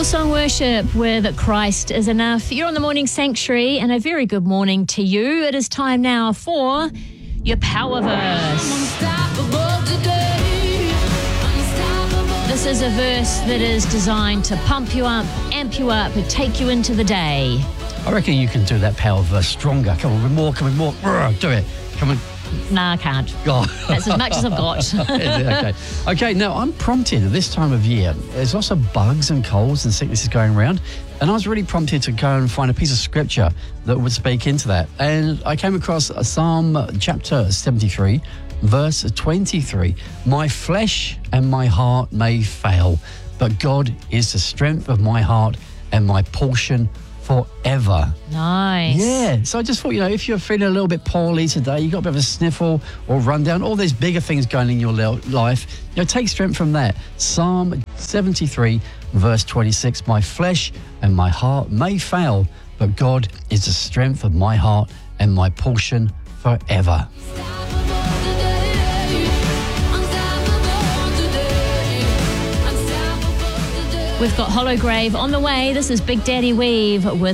Hillsong Worship with Christ is Enough. You're on the Morning Sanctuary, and a very good morning to you. It is time now for your Power Verse. This is a verse that is designed to pump you up, amp you up, and take you into the day. I reckon you can do that Power Verse stronger. Come on, more. Do it. Come on. Nah, I can't. God. That's as much as I've got. Okay, now I'm prompted at this time of year. There's lots of bugs and colds and sicknesses going around. And I was really prompted to go and find a piece of scripture that would speak into that. And I came across Psalm chapter 73, verse 23. My flesh and my heart may fail, but God is the strength of my heart and my portion forever. Nice. Yeah. So I just thought, if you're feeling a little bit poorly today, you got a bit of a sniffle or rundown, all these bigger things going in your life, take strength from that. Psalm 73, verse 26, my flesh and my heart may fail, but God is the strength of my heart and my portion forever. We've got Hollow Grave on the way. This is Big Daddy Weave with